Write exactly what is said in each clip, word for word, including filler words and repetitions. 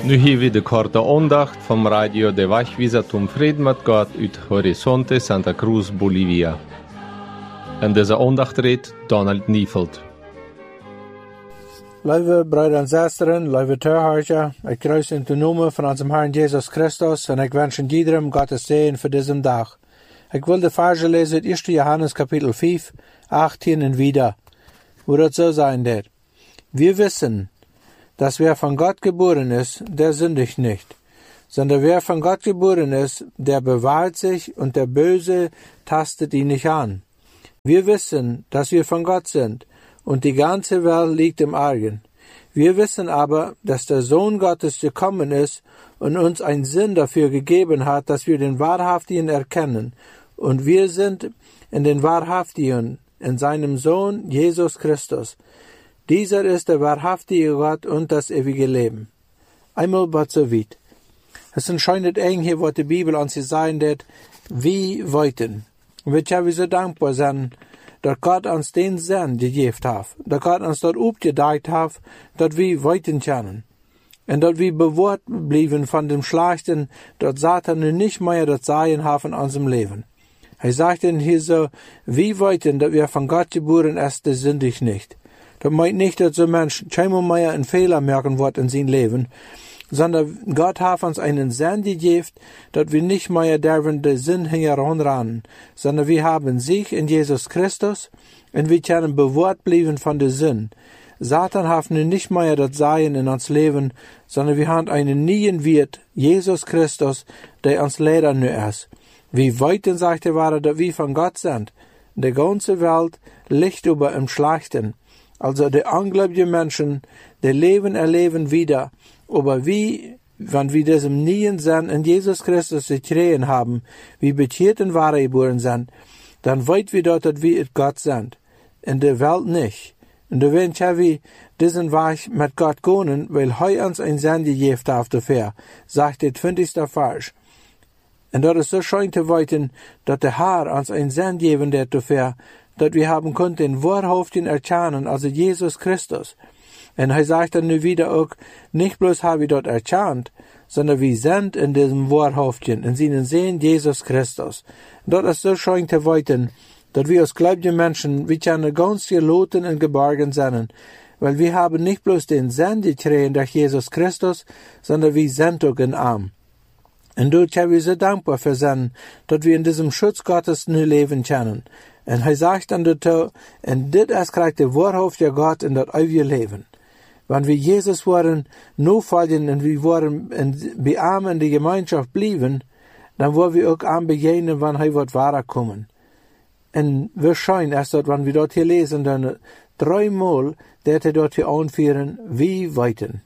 Nu hier weer de korte aandacht van Radio de Wegwijzer zum Frieden mit Gott uit Horizonte Santa Cruz, Bolivia. En deze aandacht redt Donald Nieveld. Lieve broeder en zusteren, lieve toehoorders, ik kruis in de naam van onze Herrn Jesus Christus en ik wens iedereen Gottes Segen voor deze dag. Ik wil de verse lezen uit eerste Johannes kapitel vijf, achttien en wieder, wo das so sein wird. Wir wissen, dass wer von Gott geboren ist, der sündigt nicht, sondern wer von Gott geboren ist, der bewahrt sich und der Böse tastet ihn nicht an. Wir wissen, dass wir von Gott sind und die ganze Welt liegt im Argen. Wir wissen aber, dass der Sohn Gottes gekommen ist und uns einen Sinn dafür gegeben hat, dass wir den Wahrhaftigen erkennen. Und wir sind in den Wahrhaftigen, in seinem Sohn Jesus Christus. Dieser ist der wahrhaftige Gott und das ewige Leben. Einmal was so weit. Es entscheidet eng hier, was die Bibel uns hier sagen wird, wie weiten. Und wir können so dankbar sein, dass Gott uns den Sinn gegeben hat, dass Gott uns dort aufgedeiht hat, dass wir weiten können. Und dass wir bewahrt blieben von dem Schlechten, dass Satan nun nicht mehr das Sein hat in unserem Leben. Er sagt denn hier so, wie weiten, dass wir von Gott geboren ist, das sündig nicht. Das meint nicht, dass so Menschen keinmal mehr einen Fehler merken wird in seinem Leben, sondern Gott hat uns einen Sinn gegeben, dass wir nicht mehr dürfen den Sinn heranrennen, sondern wir haben sich in Jesus Christus und wir können bewahrt bleiben von der Sinn. Satan hat nun nicht mehr das Sein in uns Leben, sondern wir haben einen neuen Wirt, Jesus Christus, der uns leider nur ist. Wie weit denn, sagt er, dass wir von Gott sind. Die ganze Welt liegt über im Schlechten. Also die ungläubigen Menschen, die Leben erleben wieder, aber wie, wenn wir diesem neuen Sinn in Jesus Christus gekriegt haben, wie bekehrt und wahre geboren sind, dann weit wir dort, dass wir Gott sind. In der Welt nicht. Und da werden wir diesen Weg mit Gott gehen, weil er uns ein Sinn gegeben hat dafür, sagt der zwanzigste Vers. Und das ist so schön zu weiten, dass der Herr uns ein Sinn geben wird dafür, dass wir haben können den Wahrhaftigen erkennen, also Jesus Christus. Und er sagt dann nu wieder auch, nicht bloß haben wir dort erkannt, sondern wir sind in diesem Wahrhaftigen, in seinen Sehen Jesus Christus. Und das ist so schön zu weiten, dass wir als gläubige Menschen, wir können ganz geloten und geborgen sein, weil wir haben nicht bloß den Sinn gekriegt durch Jesus Christus, sondern wir sind auch in Arm. Und dort können wir so dankbar für sein, dass wir in diesem Schutz Gottes nu leben können. Und er sagt dann dazu, und dit ist kriegt der wahrhaftige Gott in das ewige Leben. Wenn wir Jesus wollen, nur folgen und wir wollen bei arm in die Gemeinschaft bleiben, dann wollen wir auch arm begegnen, wenn er wird wahrer kommen. Und wahrscheinlich ist das, wenn wir dort hier lesen, dann dreimal, der er dort hier anführen, wie weiten.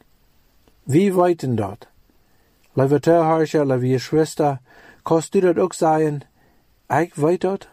Wie weiten dort. Liebe Zuhörer, liebe Schwester, kannst du das auch sagen, ich weiß dort?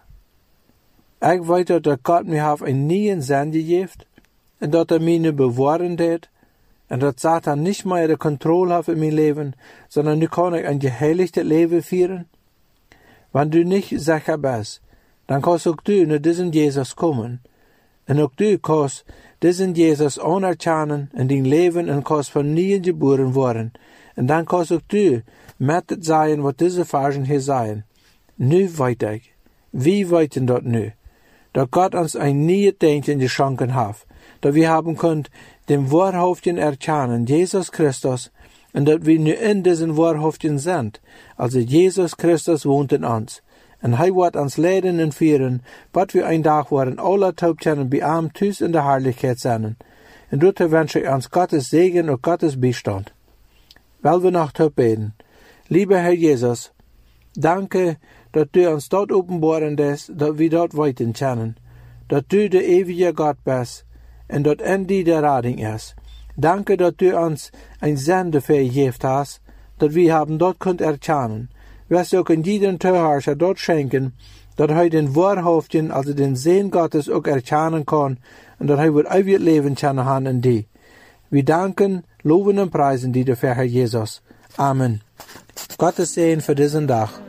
Ich weiß dort, dass Gott mir hat einen neuen Sinn gegeben, und dass er mich nicht bewahren hat, und dass Satan nicht mehr die Kontrolle hat in mein Leben, sondern nu kann ich ein geheiligtes Leben führen. Wenn du nicht sicher bist, dann kannst auch du zu diesem Jesus kommen. Und auch du kannst diesen Jesus anerkennen in dein Leben und kannst von neuem geboren werden. Und dann kannst auch du mit sein, was diese Versen hier sagen. Nu weiß ich, wie weiten dort nu? Dass Gott uns ein neues Denken geschenkt hat, dass wir haben können, den Wahrhaftigen erkennen, Jesus Christus, und dass wir nu in diesen Wahrhaftigen sind. Also Jesus Christus wohnt in uns. Und er wird uns leiden und führen, was wir ein Tag werden alle taub können, bei ihm tüß in der Herrlichkeit sein. Und dort wünsche ich uns Gottes Segen und Gottes Beistand. Weil wir noch taub beten. Lieber Herr Jesus, danke, dass du uns dort offenbaren lässt, dass wir dort weiten können, dass du der ewige Gott bist und dass in dir der Rettung ist. Danke, dass du uns ein Sinn dafür gegeben hast, dass wir haben dort könnt erkennen. Wirst du auch in jedem Zuhörer dort schenken, dass er den Wahrhaftigen, also den Sehen Gottes auch erkennen kann und dass er wird ewig leben können haben in dir. Wir danken, loben und preisen dir dafür, Herr Jesus. Amen. Gottes Segen für diesen Tag.